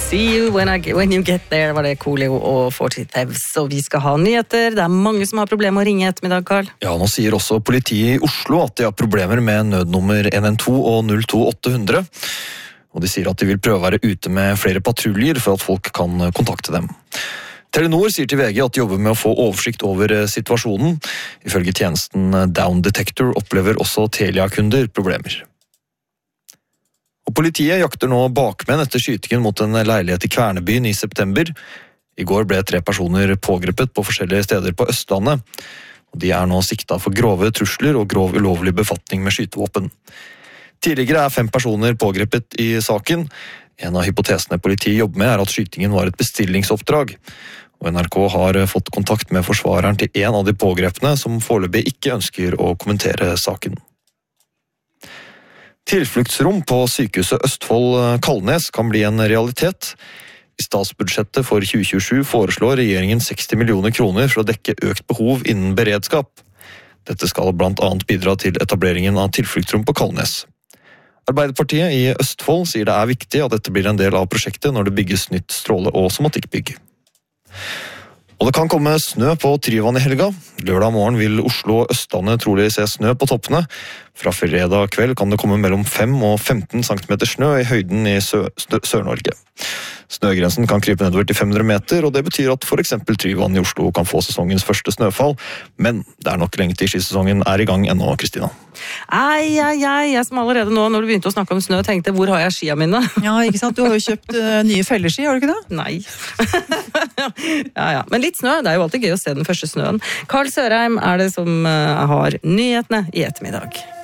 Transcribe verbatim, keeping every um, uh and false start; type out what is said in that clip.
See you when, I, when you get there, var det Coolio og Forty Thieves. Og vi skal ha nyheter. Det er mange som har problemer med å ringe ettermiddag, Karl. Ja, nå sier også politiet i Oslo at de har problemer med nødnummer en en to og null to åtte hundre. Og de sier at de vil prøve å være ute med flere patruljer for at folk kan kontakte dem. Telenor sier til V G at de jobber med å få oversikt over situasjonen. Ifølge tjenesten Down Detector opplever også Telia-kunder problemer. Og politiet jakter nå bakmenn etter skytingen mot en leilighet i Kvernebyen i september. I går ble tre personer pågrepet på forskjellige steder på Østlandet. Og de er nå sikta for grove trusler og grov ulovlig befatning med skytevåpen. Tidligere er fem personer pågrepet i saken. En av hypotesene politiet jobber med er at skytingen var et bestillingsoppdrag. Og N R K har fått kontakt med forsvareren til en av de pågrepne som foreløpig ikke ønsker å kommentere saken. Tilfluktsrom på sykehuset Østfold Kalnes kan bli en realitet. I statsbudsjettet for tjue tjuesju foreslår regjeringen seksti millioner kroner for å dekke økt behov innen beredskap. Dette skal blant annet bidra til etableringen av tilfluktsrom på Kalnes. Arbeiderpartiet i Østfold sier det er viktig at dette blir en del av prosjektet når det bygges nytt stråle- og somatikkbygg. Og det kan komme snø på Tryvann i helga. Lørdag morgen vil Oslo og Østlandet trolig se snø på toppene. Fra fredag kveld kan det komme mellom fem og femten centimeter snø i høyden i Sø- Sør-Norge. Snøgrensen kan krype nedover til fem hundre meter, og det betyr at for eksempel Tryvann i Oslo kan få sesongens første snøfall. Men det er nok lenge til skisesongen er i gang ennå, Kristina. Ei, ei, ei, jeg som allerede nå, når du begynte å snakke om snø, tenkte, hvor har jeg skia mine? Ja, ikke sant? Du har jo kjøpt uh, nye felleski, har du ikke det? Nei. ja, ja. Men litt snø, det er jo alltid gøy å se den første snøen. Karl Sørheim er det som uh, har nyhetene i ettermiddag.